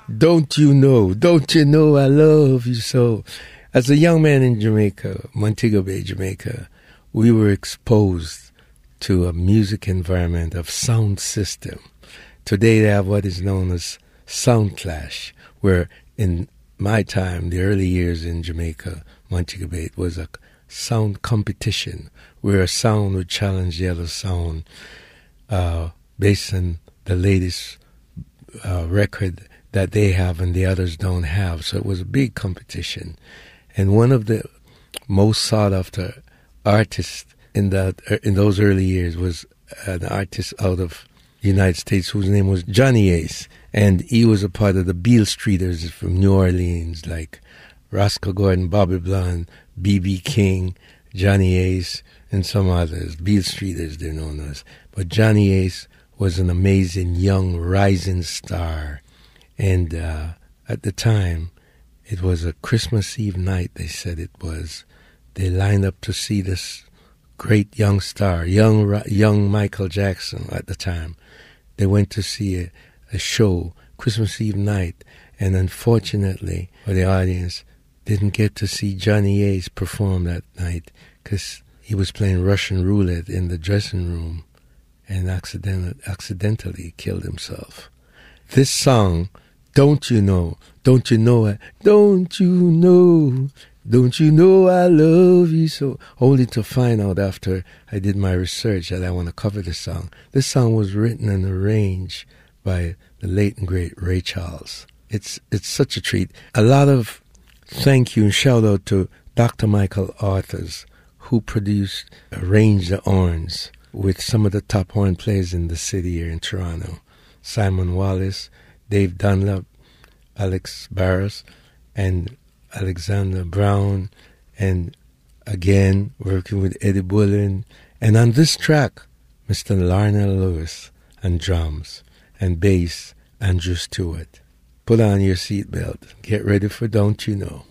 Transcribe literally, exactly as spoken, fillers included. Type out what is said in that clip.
Don't you know, don't you know I love you so. As a young man in Jamaica, Montego Bay, Jamaica, we were exposed to a music environment of sound system. Today they have what is known as sound clash, where in my time, the early years in Jamaica, Montego Bay, it was a sound competition where a sound would challenge the other sound uh, based on the latest uh, record that they have and the others don't have. So it was a big competition. And one of the most sought after artists in that in those early years was an artist out of the United States whose name was Johnny Ace. And he was a part of the Beale Streeters from New Orleans, like Roscoe Gordon, Bobby Blunt, B B King, Johnny Ace, and some others. Beale Streeters, they're known as. But Johnny Ace was an amazing young rising star. And uh, at the time, it was a Christmas Eve night, they said it was. They lined up to see this great young star, young young Michael Jackson at the time. They went to see a, a show, Christmas Eve night, and unfortunately for the audience, didn't get to see Johnny Ace perform that night because he was playing Russian roulette in the dressing room and accident- accidentally killed himself. This song, Don't You Know, Don't You Know, I, Don't You Know, Don't You Know I Love You So, only to find out after I did my research that I want to cover this song. This song was written and arranged by the late and great Ray Charles. It's it's such a treat. A lot of thank you and shout out to Doctor Michael Arthurs, who produced, arranged the horns with some of the top horn players in the city here in Toronto. Simon Wallace, Dave Dunlap, Alex Barros, and Alexander Brown, and again working with Eddie Bullen. And on this track, Mister Larnell Lewis on drums and bass, Andrew Stewart. Put on your seatbelt. Get ready for Don't You Know.